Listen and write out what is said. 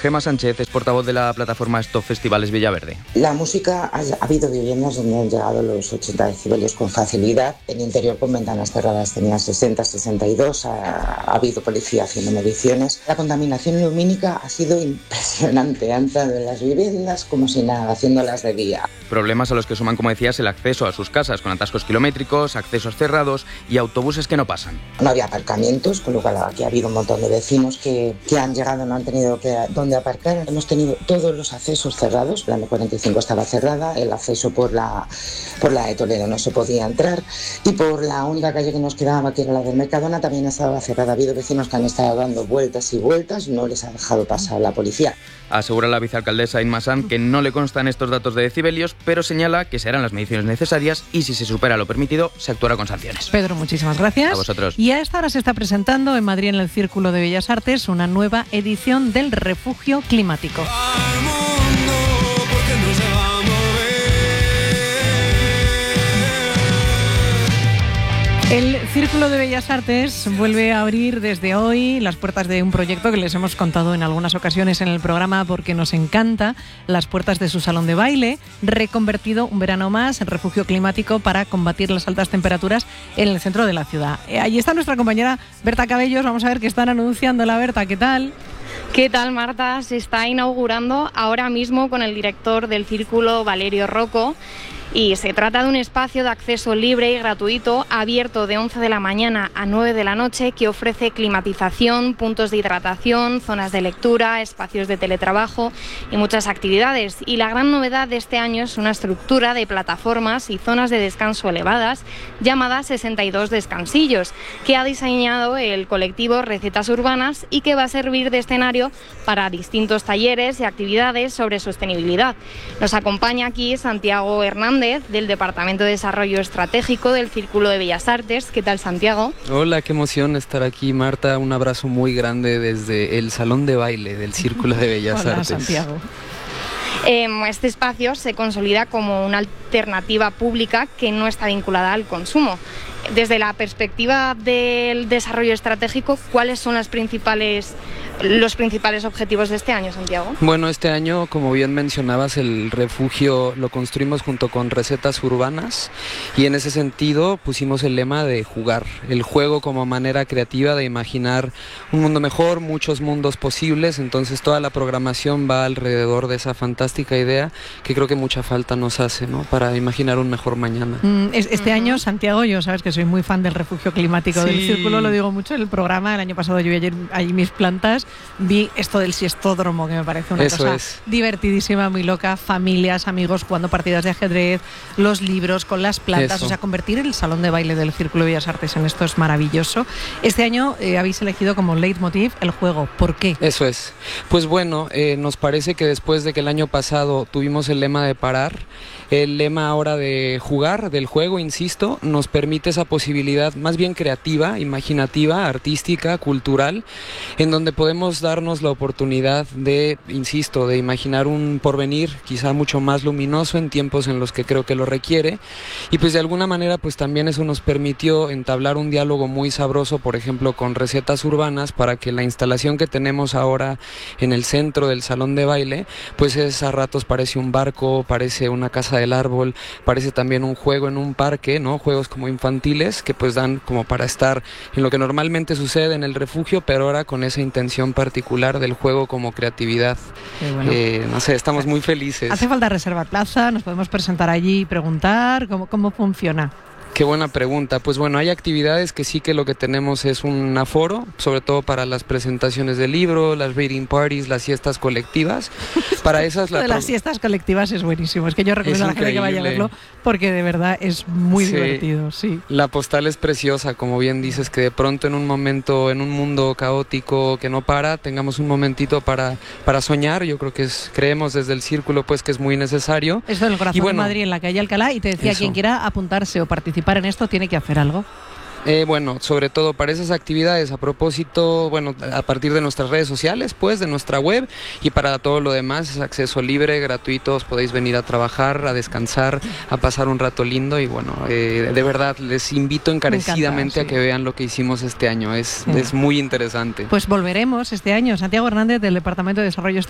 Gemma Sánchez es portavoz de la plataforma Stop Festivales Villaverde. La música, ha habido viviendas donde han llegado los 80 decibelios con facilidad. En interior con ventanas cerradas tenía 60, 62. Ha habido policía haciendo mediciones. La contaminación lumínica ha sido impresionante. Han entrado en las viviendas como si nada, haciéndolas de día. Problemas a los que suman, como decías, el acceso a sus casas con atascos kilométricos, accesos cerrados y autobuses que no pasan. No había aparcamientos, con lo cual aquí ha habido un montón de vecinos que han llegado, no han tenido dónde aparcar. Hemos tenido todos los accesos cerrados. La M45 estaba cerrada, el acceso por la de Toledo no se podía entrar y por la única calle que nos quedaba, que era la del Mercadona, también estaba cerrada. Ha habido vecinos que han estado dando vueltas y vueltas, no les ha dejado pasar la policía. Asegura la vicealcaldesa Inma Sanz que no le constan estos datos de decibelios, pero señala que se harán las mediciones necesarias y si se supera lo permitido, se actuará con sanciones. Pedro, muchísimas gracias. A vosotros. Y a esta hora se está presentando en Madrid, en el Círculo de Bellas Artes, una nueva edición del Refugio Climático. El Círculo de Bellas Artes vuelve a abrir desde hoy las puertas de un proyecto que les hemos contado en algunas ocasiones en el programa porque nos encanta, las puertas de su salón de baile, reconvertido un verano más en refugio climático para combatir las altas temperaturas en el centro de la ciudad. Allí está nuestra compañera Berta Cabellos, vamos a ver qué están anunciando. La Berta, ¿qué tal? ¿Qué tal, Marta? Se está inaugurando ahora mismo con el director del Círculo, Valerio Rocco. Y se trata de un espacio de acceso libre y gratuito, abierto de 11 de la mañana a 9 de la noche, que ofrece climatización, puntos de hidratación, zonas de lectura, espacios de teletrabajo y muchas actividades. Y la gran novedad de este año es una estructura de plataformas y zonas de descanso elevadas, llamadas 62 descansillos, que ha diseñado el colectivo Recetas Urbanas y que va a servir de escenario para distintos talleres y actividades sobre sostenibilidad. Nos acompaña aquí Santiago Hernández, del Departamento de Desarrollo Estratégico del Círculo de Bellas Artes. ¿Qué tal, Santiago? Hola, qué emoción estar aquí, Marta. Un abrazo muy grande desde el salón de baile del Círculo de Bellas Hola, Artes. Santiago. Este espacio se consolida como una alternativa pública que no está vinculada al consumo. Desde la perspectiva del desarrollo estratégico, ¿cuáles son los principales objetivos de este año, Santiago? Bueno, este año, como bien mencionabas, el refugio lo construimos junto con Recetas Urbanas y en ese sentido pusimos el lema de jugar, el juego como manera creativa de imaginar un mundo mejor, muchos mundos posibles. Entonces toda la programación va alrededor de esa fantástica idea que creo que mucha falta nos hace, ¿no?, para imaginar un mejor mañana. Este año, Santiago, yo sabes que soy muy fan del refugio climático del Círculo, lo digo mucho en el programa. El año pasado yo vi allí mis plantas, vi esto del siestódromo, que me parece una cosa divertidísima, muy loca, familias, amigos jugando partidas de ajedrez, los libros con las plantas, o sea, convertir el salón de baile del Círculo de Bellas Artes en esto es maravilloso. Este año habéis elegido como leitmotiv el juego, ¿por qué? Eso es. Pues bueno, nos parece que después de que el año pasado tuvimos el lema de parar, el lema ahora de jugar, del juego, insisto, nos permite esa posibilidad más bien creativa, imaginativa, artística, cultural, en donde podemos darnos la oportunidad de, insisto, de imaginar un porvenir quizá mucho más luminoso en tiempos en los que creo que lo requiere. Y pues de alguna manera pues también eso nos permitió entablar un diálogo muy sabroso, por ejemplo, con Recetas Urbanas, para que la instalación que tenemos ahora en el centro del salón de baile, pues a ratos parece un barco, parece una casa del árbol, parece también un juego en un parque, ¿no? Juegos como infantiles que pues dan como para estar en lo que normalmente sucede en el refugio, pero ahora con esa intención particular del juego como creatividad. Bueno. No sé, estamos muy felices. ¿Hace falta reservar plaza? ¿Nos podemos presentar allí y preguntar? ¿Cómo funciona? Qué buena pregunta. Pues bueno, hay actividades que sí que lo que tenemos es un aforo, sobre todo para las presentaciones de libro, las reading parties, las siestas colectivas. Para esas las siestas colectivas es buenísimo. Es que yo recomiendo a la gente que vaya a verlo porque de verdad es muy divertido. Sí. La postal es preciosa, como bien dices, que de pronto en un momento, en un mundo caótico que no para, tengamos un momentito para soñar. Yo creo que creemos desde el Círculo pues que es muy necesario. Esto en el corazón de Madrid, en la calle Alcalá, y te decía, quien quiera apuntarse o participar en esto tiene que hacer algo. Bueno, sobre todo para esas actividades, a propósito, bueno, a partir de nuestras redes sociales, pues, de nuestra web, y para todo lo demás es acceso libre, gratuito, os podéis venir a trabajar, a descansar, a pasar un rato lindo y bueno, de verdad les invito encarecidamente a que vean lo que hicimos este año, es muy interesante. Pues volveremos este año. Santiago Hernández, del Departamento de Desarrollo